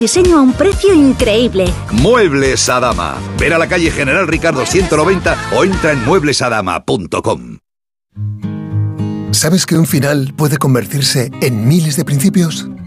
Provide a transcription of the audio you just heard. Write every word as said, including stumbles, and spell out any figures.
Diseño a un precio increíble. Muebles Adama. Ver a la calle General Ricardo ciento noventa o entra en muebles adama punto com. ¿Sabes que un final puede convertirse en miles de principios?